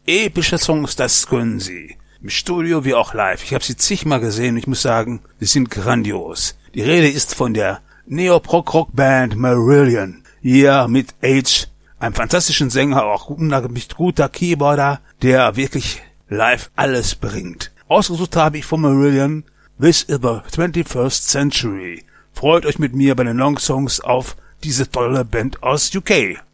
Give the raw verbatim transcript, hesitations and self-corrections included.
Epische Songs, das können sie. Im Studio wie auch live. Ich habe sie zigmal gesehen und ich muss sagen, sie sind grandios. Die Rede ist von der Neo-Prog-Rock-Band Marillion. Hier mit Age, einem fantastischen Sänger, auch mit guter Keyboarder, der wirklich live alles bringt. Ausgesucht habe ich von Marillion This is the twenty-first Century. Freut euch mit mir bei den Long Songs auf diese tolle Band aus U K.